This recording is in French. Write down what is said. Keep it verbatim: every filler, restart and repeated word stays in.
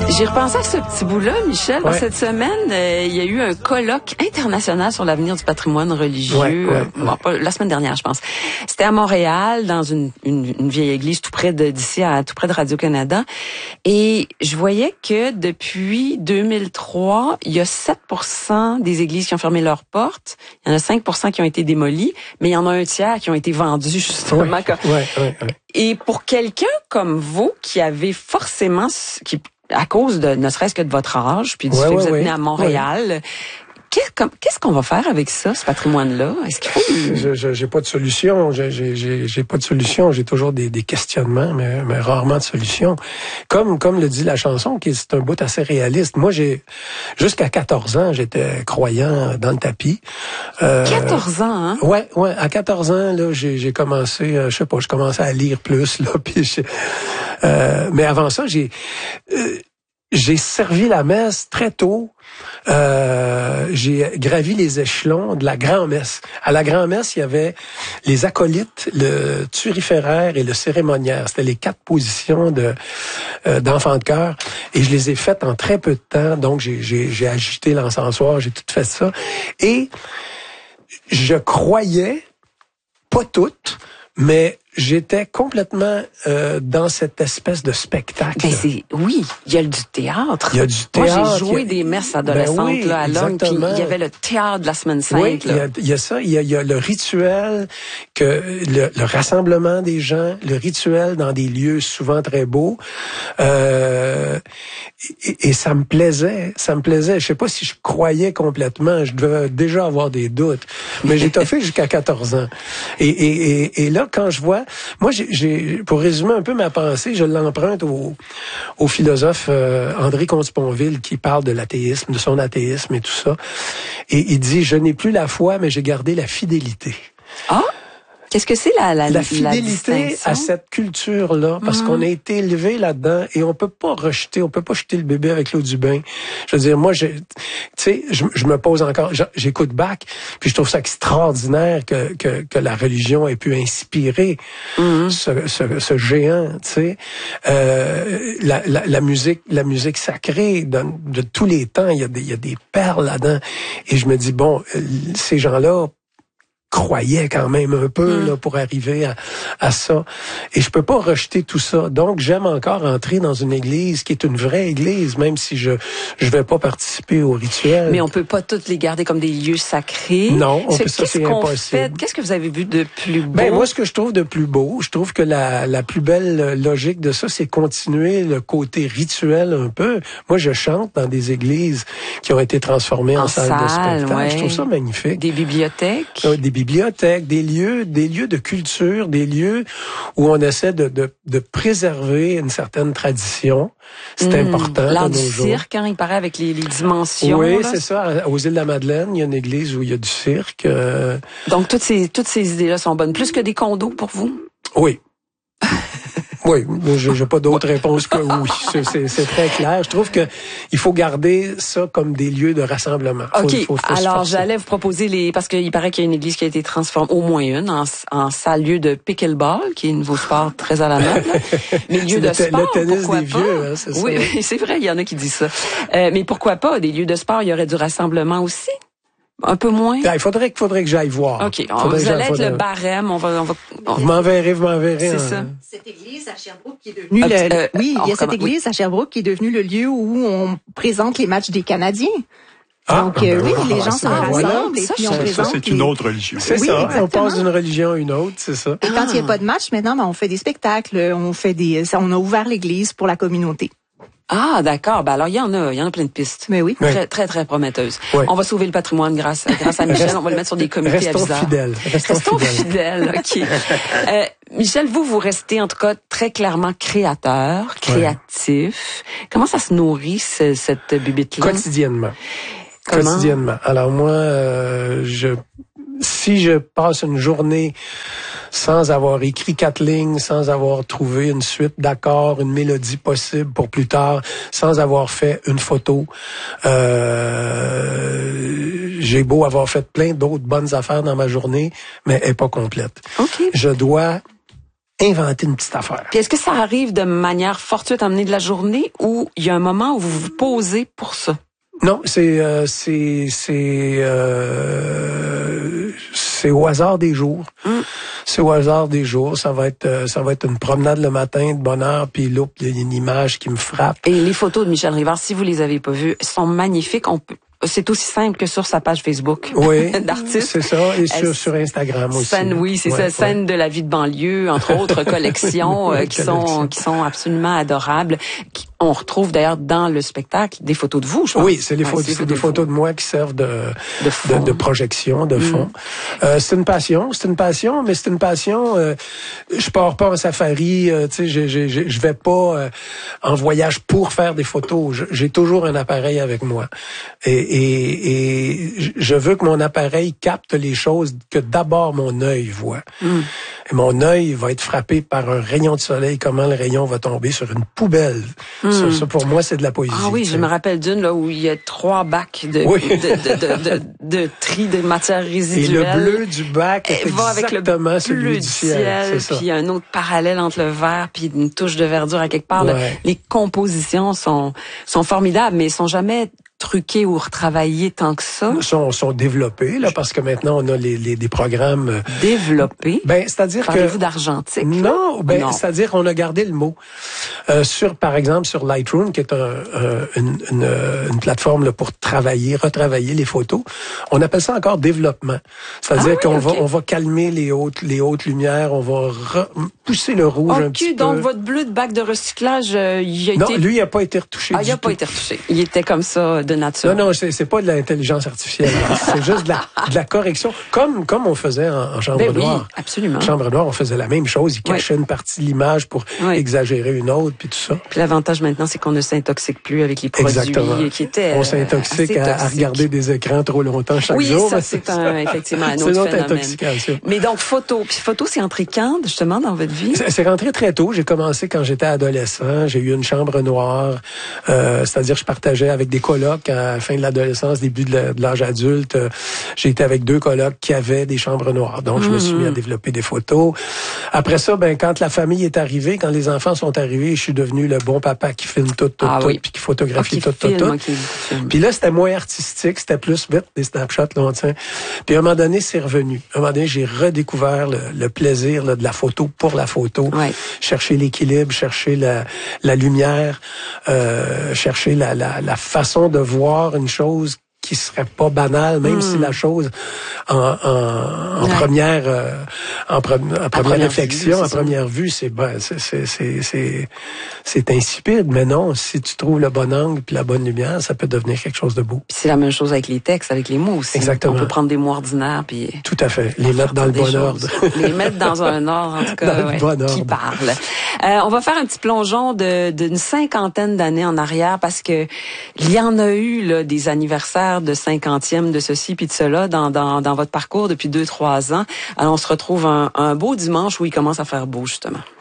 J'ai repensé à ce petit bout-là, Michel. Ouais. Cette semaine, euh, il y a eu un colloque international sur l'avenir du patrimoine religieux. Ouais, ouais, bon, ouais. pas, la semaine dernière, je pense. C'était à Montréal, dans une, une, une vieille église tout près de d'ici, à tout près de Radio-Canada. Et je voyais que depuis deux mille trois, il y a sept pour cent des églises qui ont fermé leurs portes. Il y en a cinq pour cent qui ont été démolies, mais il y en a un tiers qui ont été vendus justement. Ouais, comme... ouais, ouais, ouais. Et pour quelqu'un comme vous, qui avez forcément, qui à cause de, ne serait-ce que de votre âge, puis du Ouais, fait que ouais, vous êtes ouais. né à Montréal, qu'est- comme- qu'est-ce qu'on va faire avec ça, ce patrimoine-là? Est-ce qu'il faut... Je, je, j'ai pas de solution. J'ai, j'ai, j'ai, j'ai pas de solution. J'ai toujours des, des questionnements, mais, mais rarement de solutions. Comme, comme le dit la chanson, qui c'est un bout assez réaliste. Moi, j'ai, jusqu'à quatorze ans, j'étais croyant dans le tapis. Euh, quatorze ans, hein? Ouais, ouais. À quatorze ans, là, j'ai, j'ai commencé, euh, je sais pas, je commençais à lire plus, là, puis je- euh, mais avant ça, j'ai, euh, j'ai servi la messe très tôt. Euh, j'ai gravi les échelons de la grand-messe. À la grand-messe, il y avait les acolytes, le turiféraire et le cérémoniaire. C'était les quatre positions de euh, d'enfants de chœur. Et je les ai faites en très peu de temps. Donc, j'ai, j'ai, j'ai agité l'encensoir, j'ai tout fait ça. Et je croyais, pas toutes, mais j'étais complètement euh, dans cette espèce de spectacle. Ben c'est, oui, il y a du théâtre. Il y a du théâtre. Moi, j'ai joué il y a- des messes adolescentes Ben oui, là, à Longue, puis exactement. il y avait le théâtre de la semaine sainte. Oui, il y, là. a, il y a ça, il y a, il y a le rituel, que le, le rassemblement des gens, le rituel dans des lieux souvent très beaux, euh, et, et ça me plaisait, ça me plaisait. Je sais pas si je croyais complètement, je devais déjà avoir des doutes, mais j'ai toffé jusqu'à quatorze ans. Et, et, et, et là, quand je vois, moi, j'ai, j'ai, pour résumer un peu ma pensée, je l'emprunte au, au philosophe euh, André Comte-Sponville qui parle de l'athéisme, de son athéisme et tout ça. Et il dit, je n'ai plus la foi, mais j'ai gardé la fidélité. Ah? Qu'est-ce que c'est la, la, La fidélité distinction? à cette culture-là, parce Mhm. qu'on a été élevé là-dedans et on peut pas rejeter, on peut pas jeter le bébé avec l'eau du bain. Je veux dire, moi, je, tu sais, je, je me pose encore, j'écoute Bach, puis je trouve ça extraordinaire que que, que la religion ait pu inspirer Mhm. ce, ce, ce géant, tu sais. Euh, la, la, la musique, la musique sacrée de, de tous les temps, il y a des, il y a des perles là-dedans. Et je me dis bon, euh, ces gens-là croyais quand même un peu mm. là pour arriver à, à ça. Et je peux pas rejeter tout ça. Donc j'aime encore entrer dans une église qui est une vraie église, même si je je vais pas participer au rituel. Mais on peut pas toutes les garder comme des lieux sacrés. Non, on C'est- peut, ça qu'est-ce c'est qu'on impossible. fait? Qu'est-ce que vous avez vu de plus beau? Ben moi, ce que je trouve de plus beau, je trouve que la la plus belle logique de ça, c'est continuer le côté rituel un peu. Moi, je chante dans des églises qui ont été transformées en, En salles de salle, spectacle. ouais. Je trouve ça magnifique. Des bibliothèques? Euh, Des bibliothèques, des lieux, des lieux de culture, des lieux où on essaie de, de, de préserver une certaine tradition. C'est Mmh. important L'art de du nos jours. cirque, hein, il paraît, avec les, les dimensions. Oui, là. c'est ça. Aux îles de la Madeleine, il y a une église où il y a du cirque. euh, Donc, toutes ces, toutes ces idées-là sont bonnes. Plus que des condos pour vous? Oui. Oui, je n'ai pas d'autre réponse que oui. C'est, c'est, c'est très clair. Je trouve que il faut garder ça comme des lieux de rassemblement. Faut, OK. faut, faut se Alors, forcer. j'allais vous proposer les... Parce qu'il paraît qu'il y a une église qui a été transformée, au moins une, en, en salle lieu de pickleball, qui est un nouveau sport très à la mode. Là. Mais lieu C'est de le, te- sport, le tennis pourquoi des pas? vieux, hein, c'est Oui, ça. oui, c'est vrai, il y en a qui disent ça. Euh, mais pourquoi pas? Des lieux de sport, il y aurait du rassemblement aussi? Un peu moins? Ah, il faudrait, faudrait que j'aille voir. OK. On, Faudrait que vous allez j'aille- être faudrait- le barème. On va... On va on- Vous m'enverrez, vous m'enverrez. C'est hein. ça. Cette église à Sherbrooke qui est devenue Ah, le, euh, oui, on il y a cette recommence- église à Sherbrooke qui est devenue le lieu où on présente les matchs des Canadiens. Ah, Donc ben euh, oui, voilà. les gens Ah, se ben voilà. rassemblent et Ça, puis on ça, ça, présente. Ça, c'est les- une autre religion. C'est Oui, ça. exactement. On passe d'une religion à une autre, c'est ça. Et quand il n'y a pas de match, maintenant, ben, on fait des spectacles, on fait des, ça, on a ouvert l'église pour la communauté. Ah, d'accord. Ben alors, il y en a, il y en a plein de pistes. Mais oui. Oui. Très, très, très prometteuses. Oui. On va sauver le patrimoine grâce, grâce à Michel. On va le mettre sur des comités Restons aviseurs. fidèles. Restons, Restons fidèles. fidèles, OK. Euh, Michel, vous, vous restez en tout cas très clairement créateur, créatif. Comment ça se nourrit, ce- cette bibite-là? Quotidiennement. Comment? Quotidiennement. Alors moi, euh, je si je passe une journée sans avoir écrit quatre lignes, sans avoir trouvé une suite d'accords, une mélodie possible pour plus tard, sans avoir fait une photo, euh, j'ai beau avoir fait plein d'autres bonnes affaires dans ma journée, mais elle est pas complète. OK. Je dois inventer une petite affaire. Puis est-ce que ça arrive de manière fortuite à mener de la journée ou il y a un moment où vous vous posez pour ça? Non, c'est euh, c'est c'est euh, c'est au hasard des jours. Mm. C'est au hasard des jours. Ça va être euh, ça va être une promenade le matin de bonne heure, puis là, il y a une image qui me frappe. Et les photos de Michel Rivard, si vous les avez pas vues, sont magnifiques. On peut C'est aussi simple que sur sa page Facebook oui, d'artiste. C'est ça, et sur, sur Instagram aussi. Scène, oui, c'est ouais, ça, scène ouais. de la vie de banlieue, entre autres collections euh, qui collection. sont qui sont absolument adorables. Qui, on retrouve d'ailleurs dans le spectacle des photos de vous, je pense. Oui, c'est les ouais, photos, c'est c'est des photos de moi qui servent de de, fond. de, de projection, de fond. Mm. Euh, c'est une passion, c'est une passion, mais c'est une passion. Euh, je pars pas en safari, euh, tu sais, je je je je vais pas euh, en voyage pour faire des photos. Je, j'ai toujours un appareil avec moi, et et, et je veux que mon appareil capte les choses que d'abord mon œil voit. Mm. Et mon œil va être frappé par un rayon de soleil, comment le rayon va tomber sur une poubelle. Mm. Ça, ça, pour moi, c'est de la poésie. Ah oui, t'sais. Je me rappelle d'une là où il y a trois bacs de oui. de, de, de, de, de tri de matières résiduelles. Et le bleu du bac est exactement avec le bleu celui du ciel. ciel puis il y a un autre parallèle entre le vert puis une touche de verdure à quelque part. Ouais. Là, les compositions sont sont formidables, mais ils sont jamais truqués ou retravaillés tant que ça. Sont sont développés là parce que maintenant on a les, les des programmes développés. Ben c'est-à-dire Parlez-vous que Parlez-vous d'argentique? Non, ben non. c'est-à-dire qu'on a gardé le mot euh, sur par exemple sur Lightroom qui est un, un, une, une, une plateforme là, pour travailler, retravailler les photos. On appelle ça encore développement. C'est-à-dire ah, qu'on oui, okay. va on va calmer les hautes les hautes lumières, on va re- pousser le rouge okay, un petit donc peu. Donc votre bleu de bac de recyclage, euh, il a non, été... lui il a pas été retouché. Ah, du il a tout. pas été retouché. Il était comme ça de nature. Non, non, c'est, c'est pas de l'intelligence artificielle. C'est juste de la, de la correction, comme comme on faisait en, en chambre ben noire. Oui, absolument. En chambre noire, on faisait la même chose. Il cachait oui. une partie de l'image pour oui. exagérer une autre, puis tout ça. Puis l'avantage maintenant, c'est qu'on ne s'intoxique plus avec les produits Exactement. qui étaient on s'intoxique à, à regarder des écrans trop longtemps chaque oui, jour. Oui, ça c'est un, effectivement un autre c'est phénomène. Intoxication. Mais donc photo, puis photo, c'est entré quand justement dans votre vie? C'est, c'est rentré très tôt. J'ai commencé quand j'étais adolescent. J'ai eu une chambre noire, euh, c'est-à-dire je partageais avec des colocs à la fin de l'adolescence, début de, la, de l'âge adulte. J'ai été avec deux colocs qui avaient des chambres noires. Donc, je mm-hmm. me suis mis à développer des photos. Après ça, ben quand la famille est arrivée, quand les enfants sont arrivés, je suis devenu le bon papa qui filme tout, tout, ah, tout, oui. puis qui photographie ah, qui tout, filme, tout, tout. Okay. Puis là, c'était moins artistique, c'était plus vite des snapshots, là, on tient. Puis à un moment donné, c'est revenu. À un moment donné, j'ai redécouvert le, le plaisir là, de la photo pour la photo. Ouais. Chercher l'équilibre, chercher la, la lumière, euh, chercher la, la, la façon de voir une chose qui serait pas banale, même mm. si la chose en, en, en ouais. première euh, en, pre, en première réflexion, en première vue, c'est ben, c'est c'est c'est c'est c'est insipide, mais non, si tu trouves le bon angle puis la bonne lumière, ça peut devenir quelque chose de beau. Puis c'est la même chose avec les textes, avec les mots aussi. Exactement. On peut prendre des mots ordinaires puis tout à fait, les mettre dans le bon ordre. Les mettre dans un ordre en tout cas ouais, bon ordre. Qui parle. Euh, on va faire un petit plongeon de d'une cinquantaine d'années en arrière parce que il y en a eu là des anniversaires de cinquantième de ceci puis de cela dans, dans, dans votre parcours depuis deux, trois ans. Alors, on se retrouve un, un beau dimanche où il commence à faire beau, justement.